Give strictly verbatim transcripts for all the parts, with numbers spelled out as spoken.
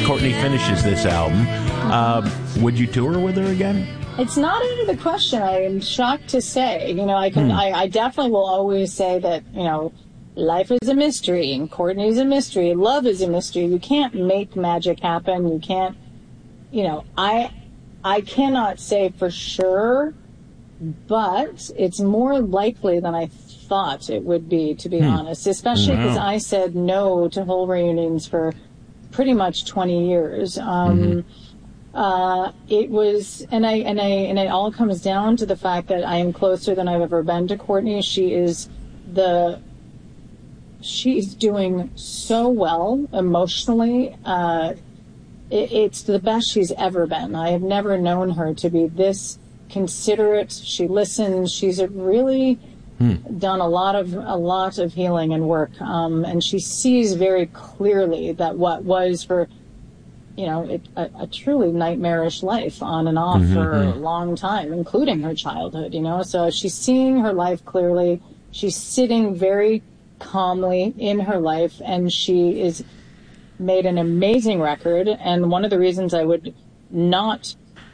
Courtney finishes this album. Uh, would you tour with her again? It's not out of the question. I am shocked to say. You know, I can. Hmm. I, I definitely will always say that, you know, life is a mystery, and Courtney is a mystery. Love is a mystery. You can't make magic happen. You can't, you know, I, I cannot say for sure, but it's more likely than I thought it would be, to be hmm. honest, especially because wow. I said no to whole reunions for pretty much twenty years. Um, mm-hmm. uh, it was, and I, and I, and it all comes down to the fact that I am closer than I've ever been to Courtney. She is the, she's doing so well emotionally. Uh, it, it's the best she's ever been. I have never known her to be this considerate. She listens. She's a really hmm. done a lot of a lot of healing and work, um, and she sees very clearly that what was for, you know, it, a, a truly nightmarish life on and off mm-hmm. for a long time, including her childhood. You know, so she's seeing her life clearly. She's sitting very calmly in her life, and she is made an amazing record. And one of the reasons I would not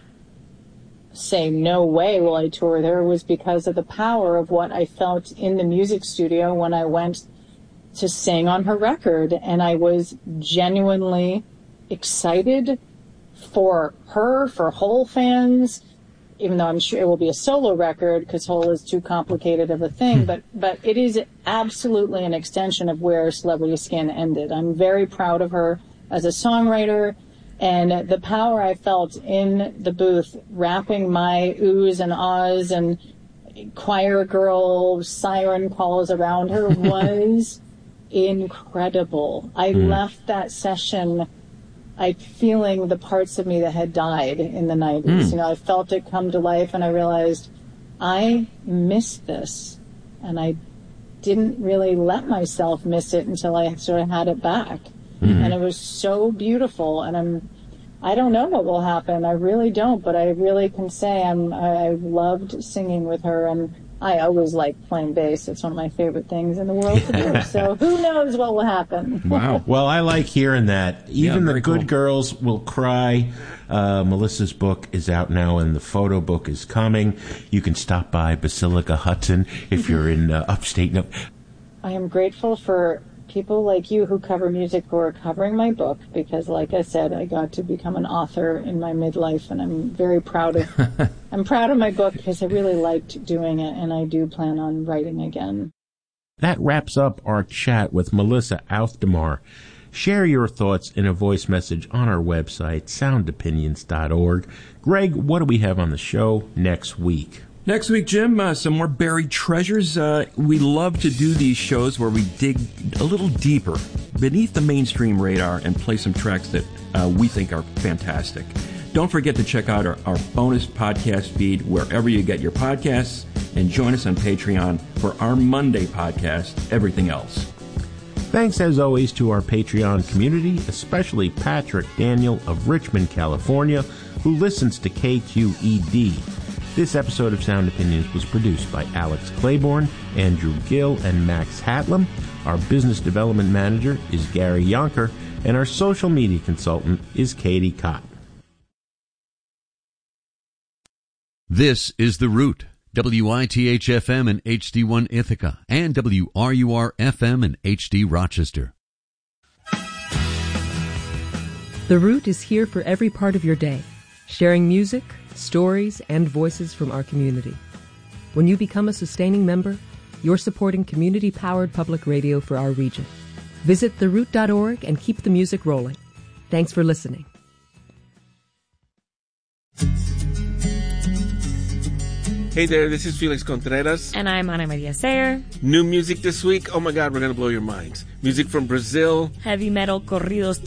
say no way will I tour there was because of the power of what I felt in the music studio when I went to sing on her record. And I was genuinely excited for her, for Hole fans, even though I'm sure it will be a solo record because Hole is too complicated of a thing, but but it is absolutely an extension of where Celebrity Skin ended. I'm very proud of her as a songwriter, and the power I felt in the booth rapping my oohs and ahs and choir girl siren calls around her was incredible. I mm. left that session I feeling the parts of me that had died in the nineties. Mm. You know, I felt it come to life, and I realized I missed this, and I didn't really let myself miss it until I sort of had it back. Mm-hmm. And it was so beautiful, and I'm, I don't know what will happen. I really don't, but I really can say I'm, I, I loved singing with her, and I always like playing bass. It's one of my favorite things in the world to do. So who knows what will happen? Wow. Well, I like hearing that. Even yeah, the good cool. girls will cry. Uh, Melissa's book is out now, and the photo book is coming. You can stop by Basilica Hudson if you're in uh, upstate. No. I am grateful for people like you who cover music who are covering my book, because like I said, I got to become an author in my midlife, and I'm very proud of I'm proud of my book because I really liked doing it, and I do plan on writing again. That wraps up our chat with Melissa Aufdemar. Share your thoughts in a voice message on our website, sound opinions dot org. Greg, what do we have on the show next week? Next week, Jim, uh, some more buried treasures. Uh, we love to do these shows where we dig a little deeper beneath the mainstream radar and play some tracks that uh, we think are fantastic. Don't forget to check out our, our bonus podcast feed wherever you get your podcasts, and join us on Patreon for our Monday podcast, Everything Else. Thanks, as always, to our Patreon community, especially Patrick Daniel of Richmond, California, who listens to K Q E D. This episode of Sound Opinions was produced by Alex Claiborne, Andrew Gill, and Max Hatlam. Our business development manager is Gary Yonker, and our social media consultant is Katie Cott. This is The Root, W I T H F M and H D one Ithaca, and W R U R F M and H D Rochester. The Root is here for every part of your day, sharing music, stories, and voices from our community. When you become a sustaining member, you're supporting community-powered public radio for our region. Visit the root dot org and keep the music rolling. Thanks for listening. Hey there, this is Felix Contreras. And I'm Ana Maria Sayer. New music this week. Oh my God, we're going to blow your minds. Music from Brazil. Heavy metal corridos